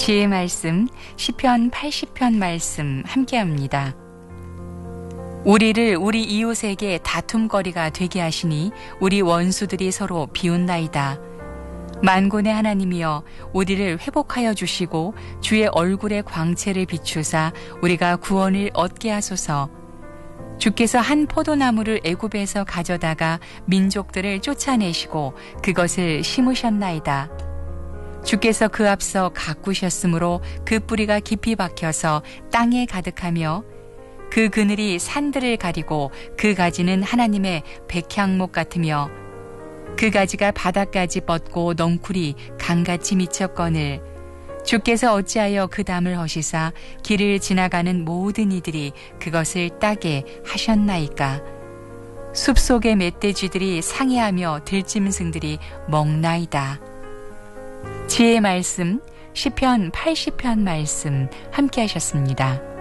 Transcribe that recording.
지혜 말씀 시편 80편 말씀 함께합니다. 우리를 우리 이웃에게 다툼거리가 되게 하시니 우리 원수들이 서로 비웃나이다. 만군의 하나님이여 우리를 회복하여 주시고 주의 얼굴의 광채를 비추사 우리가 구원을 얻게 하소서. 주께서 한 포도나무를 애굽에서 가져다가 민족들을 쫓아내시고 그것을 심으셨나이다. 주께서 그 앞서 가꾸셨으므로 그 뿌리가 깊이 박혀서 땅에 가득하며 그 그늘이 산들을 가리고 그 가지는 하나님의 백향목 같으며 그 가지가 바닥까지 뻗고 넝쿨이 강같이 미쳤거늘 주께서 어찌하여 그 담을 허시사 길을 지나가는 모든 이들이 그것을 따게 하셨나이까. 숲속의 멧돼지들이 상해하며 들짐승들이 먹나이다. 지혜의 말씀 시편 80편 말씀 함께 하셨습니다.